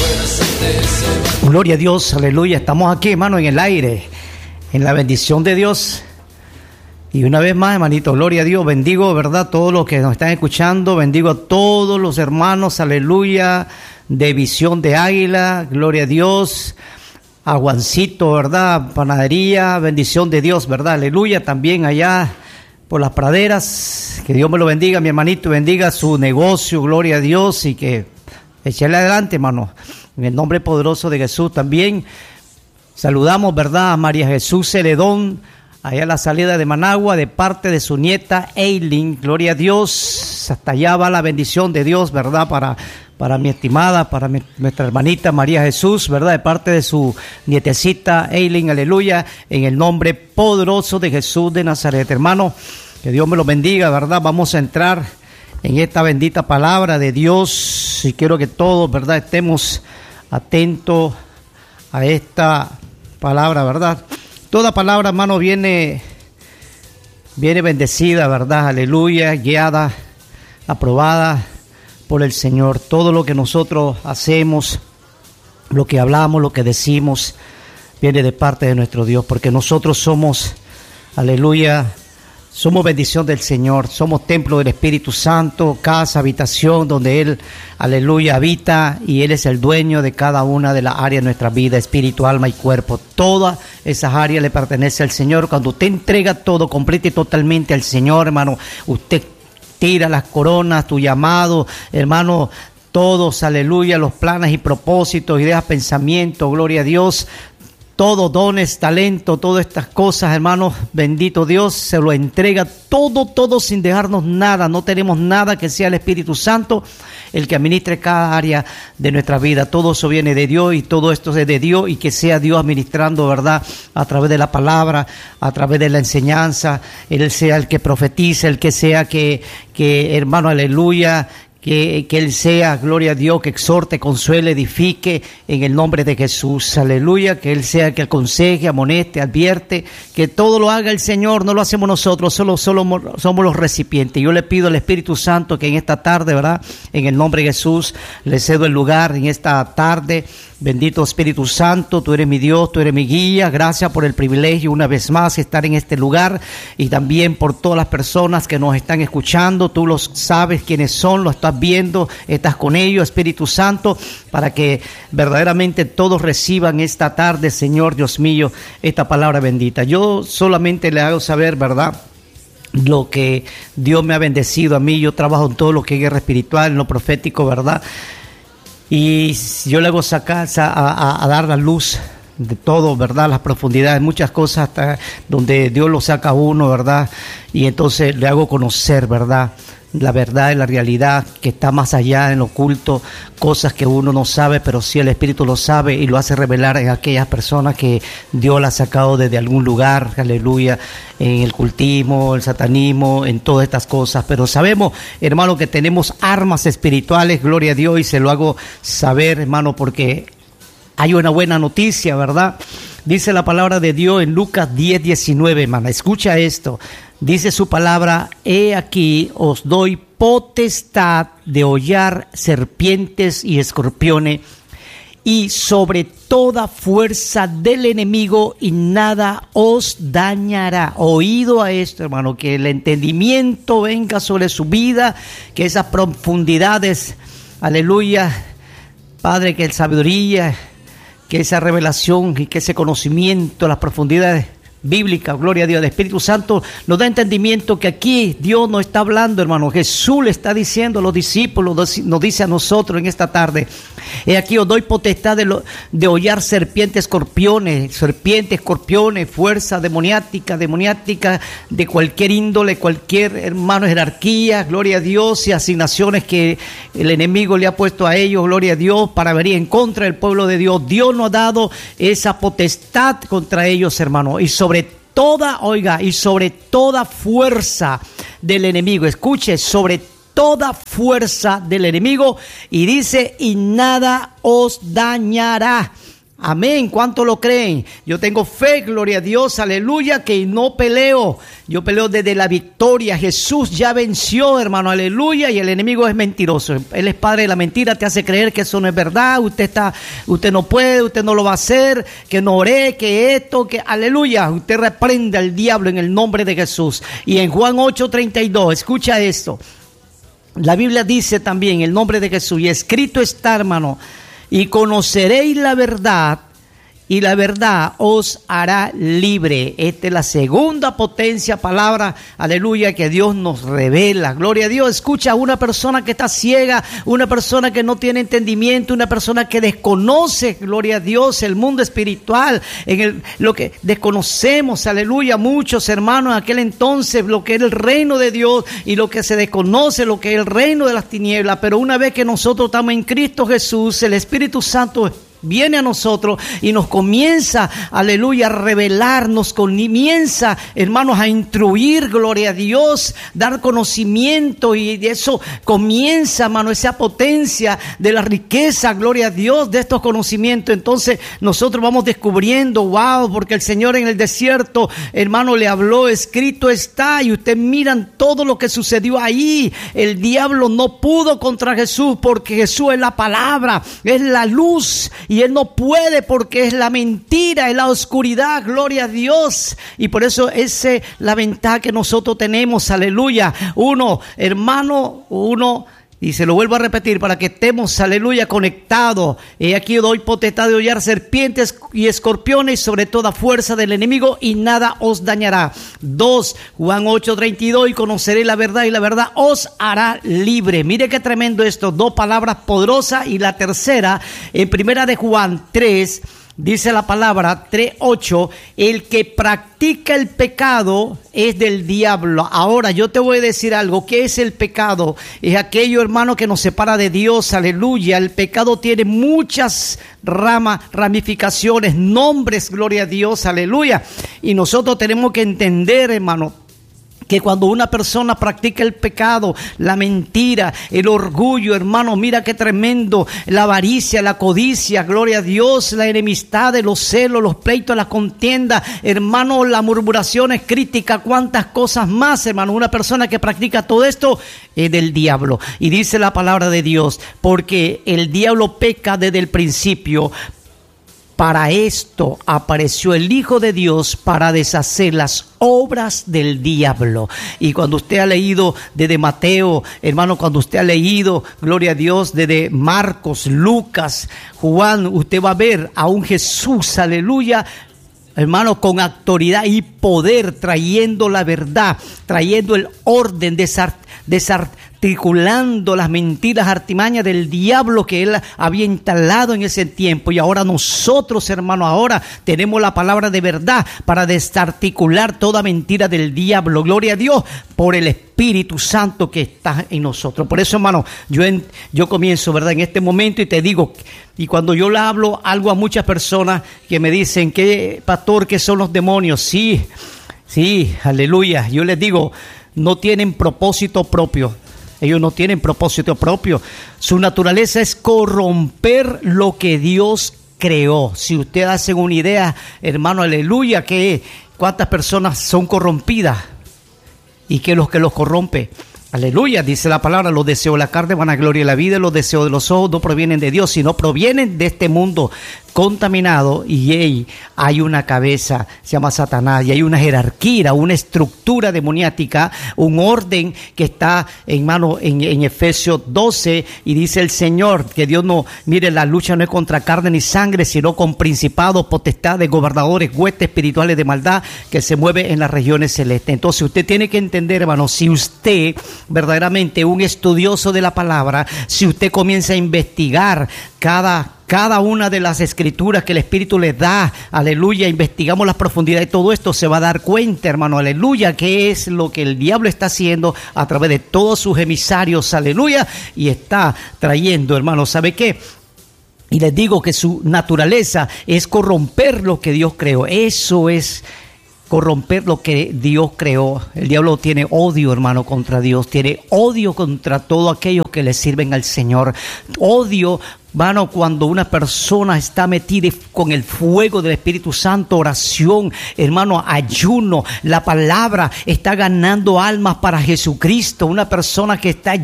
Gloria a Dios, aleluya. Estamos aquí, hermano, en el aire, en la bendición de Dios. Y una vez más, hermanito, gloria a Dios. Bendigo, ¿verdad?, todos los que nos están escuchando. Bendigo a todos los hermanos, aleluya, de Visión de Águila. Gloria a Dios. A Juancito, ¿verdad?, Panadería. Bendición de Dios, ¿verdad? Aleluya. También allá por las praderas. Que Dios me lo bendiga, mi hermanito. Bendiga su negocio, gloria a Dios. Y que échale adelante, hermano. En el nombre poderoso de Jesús. También saludamos, ¿verdad?, a María Jesús Celedón, allá a la salida de Managua, de parte de su nieta Eileen. Gloria a Dios. Hasta allá va la bendición de Dios, ¿verdad?, para mi estimada, para nuestra hermanita María Jesús, ¿verdad?, de parte de su nietecita Eileen, aleluya, en el nombre poderoso de Jesús de Nazaret. Hermano, que Dios me lo bendiga, ¿verdad? Vamos a entrar en esta bendita palabra de Dios y quiero que todos, ¿verdad?, estemos atentos a esta palabra, ¿verdad? Toda palabra, hermano, viene bendecida, ¿verdad? Aleluya, guiada, aprobada por el Señor. Todo lo que nosotros hacemos, lo que hablamos, lo que decimos, viene de parte de nuestro Dios, porque nosotros somos, aleluya, somos bendición del Señor, somos templo del Espíritu Santo, casa, habitación donde Él, aleluya, habita, y Él es el dueño de cada una de las áreas de nuestra vida, espíritu, alma y cuerpo. Todas esas áreas le pertenecen al Señor. Cuando usted entrega todo, completa y totalmente al Señor, hermano, usted tira las coronas, tu llamado, hermano, todos, aleluya, los planes y propósitos, ideas, pensamientos, gloria a Dios. Todo, dones, talento, todas estas cosas, hermanos, bendito Dios, se lo entrega todo sin dejarnos nada. No tenemos nada que sea el Espíritu Santo el que administre cada área de nuestra vida. Todo eso viene de Dios y todo esto es de Dios, y que sea Dios administrando, ¿verdad?, a través de la palabra, a través de la enseñanza. Él sea el que profetice, el que sea que hermano, aleluya, que Él sea, gloria a Dios, que exhorte, consuele, edifique en el nombre de Jesús, aleluya, que Él sea el que aconseje, amoneste, advierte, que todo lo haga el Señor, no lo hacemos nosotros, solo somos los recipientes. Yo le pido al Espíritu Santo que en esta tarde, ¿verdad?, en el nombre de Jesús, le cedo el lugar en esta tarde. Bendito Espíritu Santo, tú eres mi Dios, tú eres mi guía. Gracias por el privilegio una vez más estar en este lugar, y también por todas las personas que nos están escuchando. Tú los sabes quiénes son, lo estás viendo, estás con ellos, Espíritu Santo, para que verdaderamente todos reciban esta tarde, Señor Dios mío, esta palabra bendita. Yo solamente le hago saber, ¿verdad?, lo que Dios me ha bendecido a mí. Yo trabajo en todo lo que es guerra espiritual, en lo profético, ¿verdad? Y yo le hago sacar a dar la luz de todo, ¿verdad?, las profundidades, muchas cosas hasta donde Dios lo saca a uno, ¿verdad? Y entonces le hago conocer, ¿verdad?, la verdad y la realidad que está más allá en lo oculto, cosas que uno no sabe, pero sí el Espíritu lo sabe y lo hace revelar en aquellas personas que Dios la ha sacado desde algún lugar, aleluya, en el cultismo, el satanismo, en todas estas cosas. Pero sabemos, hermano, que tenemos armas espirituales, gloria a Dios, y se lo hago saber, hermano, porque hay una buena noticia, ¿verdad? Dice la palabra de Dios en Lucas 10:19, hermano, escucha esto. Dice su palabra: he aquí os doy potestad de hollar serpientes y escorpiones, y sobre toda fuerza del enemigo, y nada os dañará. Oído a esto, hermano, que el entendimiento venga sobre su vida, que esas profundidades, aleluya, Padre, que la sabiduría, que esa revelación y que ese conocimiento, las profundidades bíblicas, gloria a Dios, el Espíritu Santo nos da entendimiento, que aquí Dios nos está hablando, hermano. Jesús le está diciendo a los discípulos, nos dice a nosotros en esta tarde: he aquí os doy potestad de hollar serpientes, escorpiones, fuerza demoniática de cualquier índole, cualquier, hermano, jerarquía, gloria a Dios, y asignaciones que el enemigo le ha puesto a ellos, gloria a Dios, para venir en contra del pueblo de Dios. Dios nos ha dado esa potestad contra ellos, hermano, y sobre toda fuerza del enemigo. Escuche, sobre toda fuerza del enemigo, y dice: y nada os dañará. Amén. ¿Cuánto lo creen? Yo tengo fe, gloria a Dios, aleluya, que no peleo. Yo peleo desde la victoria. Jesús ya venció, hermano, aleluya, y el enemigo es mentiroso. Él es padre de la mentira, te hace creer que eso no es verdad. Usted no puede, usted no lo va a hacer, que no oré, que esto, que aleluya. Usted reprende al diablo en el nombre de Jesús. Y en Juan 8:32, escucha esto. La Biblia dice también el nombre de Jesús, y escrito está, hermano, y conoceréis la verdad, y la verdad os hará libre. Esta es la segunda potencia palabra, aleluya, que Dios nos revela. Gloria a Dios. Escucha, a una persona que está ciega, una persona que no tiene entendimiento, una persona que desconoce, gloria a Dios, el mundo espiritual, lo que desconocemos, aleluya, muchos hermanos en aquel entonces, lo que era el reino de Dios y lo que se desconoce, lo que es el reino de las tinieblas. Pero una vez que nosotros estamos en Cristo Jesús, el Espíritu Santo viene a nosotros y nos comienza, aleluya, a revelar, nos comienza, hermanos, a instruir, gloria a Dios, dar conocimiento, y de eso comienza, hermano, esa potencia de la riqueza, gloria a Dios, de estos conocimientos. Entonces nosotros vamos descubriendo, wow, porque el Señor en el desierto, hermano, le habló, escrito está, y ustedes miran todo lo que sucedió ahí. El diablo no pudo contra Jesús, porque Jesús es la palabra, es la luz, y él no puede porque es la mentira, es la oscuridad, gloria a Dios. Y por eso esa es la ventaja que nosotros tenemos, aleluya. Y se lo vuelvo a repetir para que estemos, aleluya, conectados. Y aquí doy potestad de hollar serpientes y escorpiones sobre toda fuerza del enemigo, y nada os dañará. 2, Juan 8:32, y conoceré la verdad, y la verdad os hará libre. Mire qué tremendo esto, dos palabras poderosas. Y la tercera, en primera de Juan 3, dice la palabra 3:8, el que practica el pecado es del diablo. Ahora yo te voy a decir algo. ¿Qué es el pecado? Es aquello, hermano, que nos separa de Dios, aleluya. El pecado tiene muchas ramificaciones, nombres, gloria a Dios, aleluya. Y nosotros tenemos que entender, hermano, que cuando una persona practica el pecado, la mentira, el orgullo, hermano, mira qué tremendo, la avaricia, la codicia, gloria a Dios, la enemistad, los celos, los pleitos, la contienda, hermano, las murmuraciones, críticas, cuántas cosas más, hermano. Una persona que practica todo esto es del diablo. Y dice la palabra de Dios, porque el diablo peca desde el principio. Para esto apareció el Hijo de Dios, para deshacer las obras del diablo. Y cuando usted ha leído desde Mateo, hermano, cuando usted ha leído, gloria a Dios, desde Marcos, Lucas, Juan, usted va a ver a un Jesús, aleluya, hermano, con autoridad y poder, trayendo la verdad, trayendo el orden, desarticulando las mentiras, artimañas del diablo que él había instalado en ese tiempo. Y ahora nosotros, hermano, ahora tenemos la palabra de verdad para desarticular toda mentira del diablo. Gloria a Dios por el Espíritu Santo que está en nosotros. Por eso, hermano, yo comienzo, ¿verdad?, en este momento, y te digo, y cuando yo le hablo algo a muchas personas que me dicen, ¿qué, pastor, qué son los demonios? Sí, aleluya. Yo les digo, no tienen propósito propio. Ellos no tienen propósito propio. Su naturaleza es corromper lo que Dios creó. Si usted hace una idea, hermano, aleluya, que cuántas personas son corrompidas y que los corrompe. Aleluya, dice la palabra, los deseos de la carne, vanagloria de la vida, los deseos de los ojos no provienen de Dios, sino provienen de este mundo contaminado. Y ahí hay una cabeza, se llama Satanás, y hay una jerarquía, una estructura demoniática, un orden que está en Efesios 12, y dice el Señor que Dios no, mire, la lucha no es contra carne ni sangre, sino con principados, potestades, gobernadores, huestes espirituales de maldad que se mueven en las regiones celestes. Entonces usted tiene que entender, hermano, si usted verdaderamente un estudioso de la palabra, si usted comienza a investigar cada una de las escrituras que el Espíritu les da, aleluya, investigamos las profundidades de todo esto, se va a dar cuenta, hermano, aleluya, qué es lo que el diablo está haciendo a través de todos sus emisarios, aleluya, y está trayendo, hermano, ¿sabe qué? Y les digo que su naturaleza es corromper lo que Dios creó. Eso es corromper lo que Dios creó. El diablo tiene odio, hermano, contra Dios. Tiene odio contra todos aquellos que le sirven al Señor. Odio, hermano, cuando una persona está metida con el fuego del Espíritu Santo, oración, hermano, ayuno, la palabra, está ganando almas para Jesucristo. Una persona que está